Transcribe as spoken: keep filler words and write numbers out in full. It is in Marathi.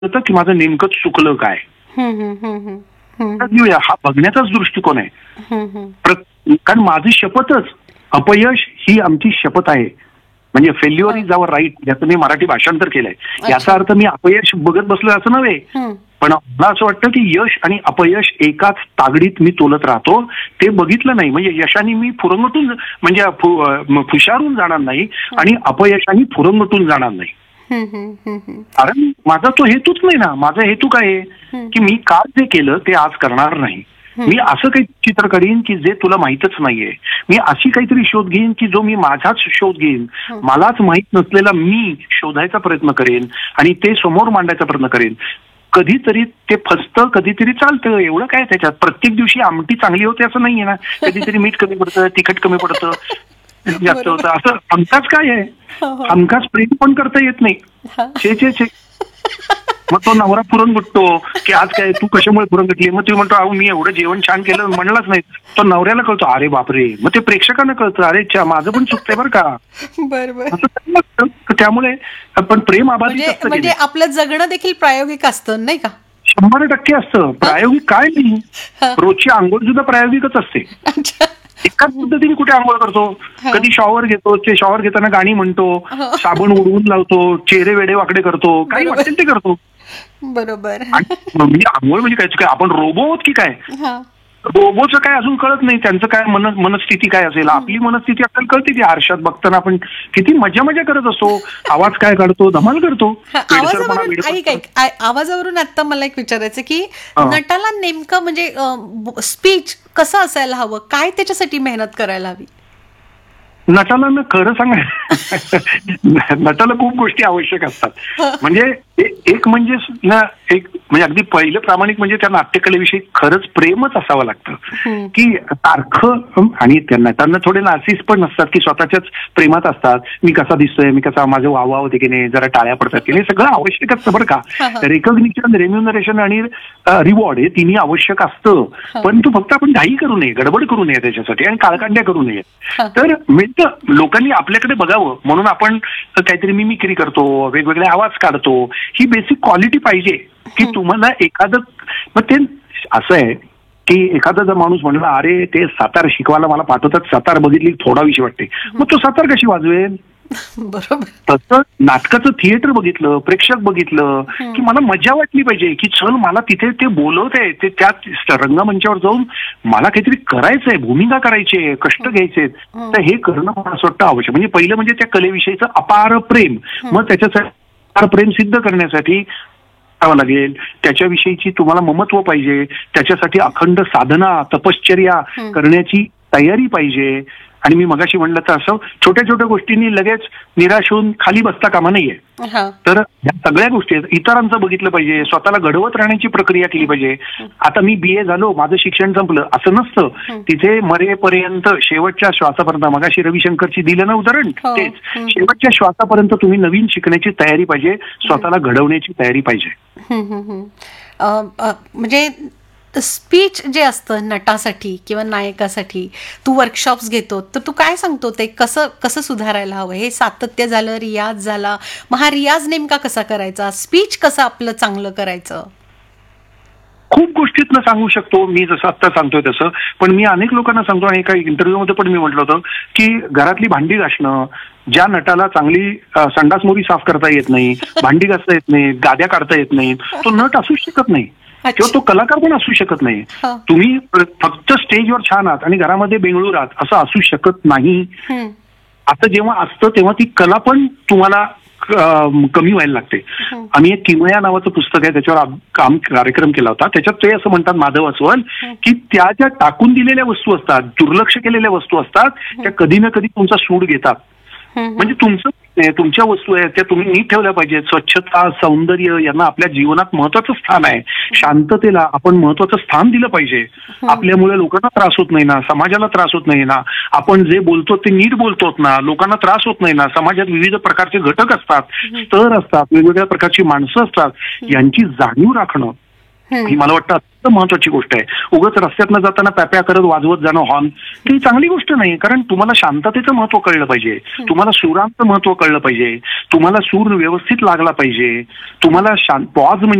होतं की माझं नेमकंच चुकलं काय. घेऊया, हा बघण्याचाच दृष्टिकोन आहे. कारण माझी शपथच, अपयश ही आमची शपथ आहे. म्हणजे फेल्युअर इज आवर राईट, याचं मी मराठी भाषांतर केलंय. याचा अर्थ मी अपयश बघत बसलोय असं नव्हे, पण मला असं वाटतं की यश आणि अपयश एकाच तागडीत मी तोलत राहतो. ते बघितलं नाही म्हणजे यशाने मी फुरंगटून म्हणजे फुशारून जाणार नाही आणि अपयशाने फुरंगटून जाणार नाही. कारण माझा तो हेतूच नाही ना. माझा हेतू काय आहे की मी काल जे केलं ते आज करणार नाही. मी असं काही चित्र काढीन की जे तुला माहीतच नाहीये. मी अशी काहीतरी शोध घेईन की जो मी माझाच शोध घेईन, मलाच माहीत नसलेला मी शोधायचा प्रयत्न करेन आणि ते समोर मांडायचा प्रयत्न करेन. कधीतरी ते फसतं, कधीतरी चालतं. एवढं काय त्याच्यात. प्रत्येक दिवशी आमटी चांगली होते असं नाहीये ना. कधीतरी मीठ कमी पडतं, तिखट कमी पडतं, जास्त होतं. असं हमखास काय आहे, हमखास प्रेम पण करता येत नाही. छे छे छे. मग तो नवरा पुरण गुटतो की आज काय तू कशामुळे पुरण गुटली. मग तुम्ही म्हणतो अहो मी एवढं जेवण छान केलं म्हणलाच नाही. तो नवऱ्याला कळतो अरे बापरे. मग ते प्रेक्षकांना कळतं अरे च्या माझं पण चुकतंय बरं का. बरोबर. त्यामुळे पण प्रेम अबाधित असतं. म्हणजे आपलं जगणं देखील प्रायोगिक असतं नाही का. शंभर टक्के असतं प्रायोगिक. काय नाही, रोजची आंघोळ सुद्धा प्रायोगिकच असते. एकाच पद्धतीने कुठे आंघोळ करतो. कधी शॉवर घेतो, ते शॉवर घेताना गाणी म्हणतो, साबण उडवून लावतो, चेहरे वेडे वाकडे करतो, काही वाटेल ते करतो. बरोबर. म्हणजे आंघोळ म्हणजे काय, आपण रोबो आहोत की काय. रोबोचं काय अजून कळत नाही. त्यांचं काय मन मनस्थिती काय असेल. आपली मनस्थिती आपल्याला कळते की आरशात बघताना आपण किती मजा मजा करत असतो. आवाज काय काढतो, धमाल करतो. आवाजावरून आता मला एक विचारायचं की नटाला नेमकं म्हणजे स्पीच कसं असायला हवं, काय त्याच्यासाठी मेहनत करायला हवी. नटाला ना खरं सांगा, नटाला खूप गोष्टी आवश्यक असतात. म्हणजे एक म्हणजे ना एक म्हणजे अगदी पहिलं प्रामाणिक म्हणजे त्या नाट्यकलेविषयी खरंच प्रेमच असावं लागतं की सारखं. आणि त्या नटांना थोडे नार्सिस पण नसतात की स्वतःच्याच प्रेमात असतात. मी कसा दिसतोय, मी कसा, माझं वावा होते की नाही, जरा टाळ्या पडतात की नाही, सगळं आवश्यक असतं बरं का. रेकॉग्निशन, रेम्युनरेशन आणि रिवॉर्ड हे तिन्ही आवश्यक असतं. पण तू फक्त आपण घाई करू नये, गडबड करू नये त्याच्यासाठी आणि काळकांड्या करू नये. तर मिळतं लोकांनी आपल्याकडे बघावं म्हणून आपण काहीतरी मिमिक्री करतो, वेगवेगळे आवाज काढतो. ही बेसिक क्वालिटी पाहिजे की तुम्हाला एखादं. मग ते असं आहे की एखादा जर माणूस म्हणला अरे ते सातार शिकवायला मला पाठवतात, सातार बघितली थोडा विषय वाटते, मग तो सातार कशी वाजवेल. बरोबर. तसं नाटकाचं थिएटर बघितलं, प्रेक्षक बघितलं की मला मजा वाटली पाहिजे की चल मला तिथे ते बोलवत आहे, ते त्या रंगमंचावर जाऊन मला काहीतरी करायचंय, भूमिका करायची आहे, कष्ट घ्यायचे. तर हे करणं मला असं वाटतं आवश्यक. म्हणजे पहिलं म्हणजे त्या कलेविषयीचं अपार प्रेम. मग त्याच्यासाठी अपार प्रेम सिद्ध करण्यासाठी करावं लागेल. त्याच्याविषयीची तुम्हाला ममत्व पाहिजे. त्याच्यासाठी अखंड साधना, तपश्चर्या करण्याची तयारी पाहिजे. आणि मी मगाशी म्हणलं तर असं छोट्या छोट्या गोष्टींनी लगेच निराश होऊन खाली बसता कामा नाहीये. तर ह्या सगळ्या गोष्टी इतरांचं बघितलं पाहिजे, स्वतःला घडवत राहण्याची प्रक्रिया केली पाहिजे. आता मी बी ए झालो, माझं शिक्षण संपलं असं नसतं. तिथे मरेपर्यंत, शेवटच्या श्वासापर्यंत, मगाशी रविशंकरची दिलं ना उदाहरण, तेच शेवटच्या श्वासापर्यंत तुम्ही नवीन शिकण्याची तयारी पाहिजे, स्वतःला घडवण्याची तयारी पाहिजे. म्हणजे स्पीच जे असतं नटासाठी किंवा नायकासाठी, तू वर्कशॉप्स घेतो तर तू काय सांगतो ते कसं कसं सुधारायला हवं. हे सातत्य झालं, रियाज झाला, मग हा रियाज नेमका कसा करायचा, स्पीच कसं आपलं चांगलं करायचं. खूप गोष्टीतनं सांगू शकतो मी, जसं आत्ता सांगतोय तसं. पण मी अनेक लोकांना सांगतो आणि एका इंटरव्ह्यू मध्ये पण मी म्हटलं होतं की घरातली भांडी घासणं, ज्या नटाला चांगली संडास मोरी साफ करता येत नाही, भांडी घासता येत नाही, गाद्या काढता येत नाही, तो नट असूच शकत नाही किंवा तो कलाकार पण असू शकत नाही. तुम्ही फक्त स्टेजवर छान आहात आणि घरामध्ये बेंगळूर आहात असं असू शकत नाही. आता जेव्हा असतं तेव्हा ती कला पण तुम्हाला कमी व्हायला लागते. आम्ही एक किमया नावाचं पुस्तक आहे त्याच्यावर काम कार्यक्रम केला होता. त्याच्यात ते असं म्हणतात माधव अस्वल की त्या ज्या टाकून दिलेल्या वस्तू असतात, दुर्लक्ष केलेल्या वस्तू असतात, त्या कधी ना कधी तुमचा सूड घेतात. म्हणजे तुमचं तुमच्या वस्तू आहेत त्या तुम्ही नीट ठेवल्या पाहिजेत. स्वच्छता, सौंदर्य यांना आपल्या जीवनात महत्वाचं स्थान आहे. शांततेला आपण महत्वाचं स्थान दिलं पाहिजे. आपल्यामुळे लोकांना त्रास होत नाही ना, समाजाला त्रास होत नाही ना, आपण जे बोलतो ते नीट बोलतोत ना, लोकांना त्रास होत नाही ना. समाजात विविध प्रकारचे घटक असतात, स्तर असतात, वेगवेगळ्या प्रकारची माणसं असतात, यांची जाणीव राखणं ही मला वाटतं अत्यंत महत्वाची गोष्ट आहे. उगाच रस्त्यातनं जाताना प्याप्या करत वाजवत जाणं हॉर्न, ती चांगली गोष्ट नाही. कारण तुम्हाला शांततेचं महत्व कळलं पाहिजे, तुम्हाला सुरांचं महत्व कळलं पाहिजे, तुम्हाला सूर व्यवस्थित लागला पाहिजे, तुम्हाला पॉज